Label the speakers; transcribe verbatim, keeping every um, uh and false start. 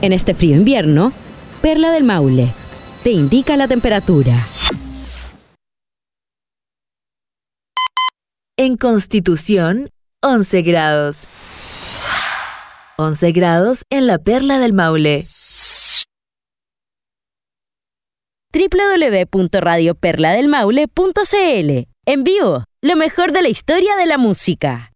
Speaker 1: En este frío invierno, Perla del Maule te indica la temperatura.
Speaker 2: En Constitución, once grados. once grados en la Perla del Maule.
Speaker 1: doble u doble u doble u punto radio perla del maule punto c l. En vivo, lo mejor de la historia de la música.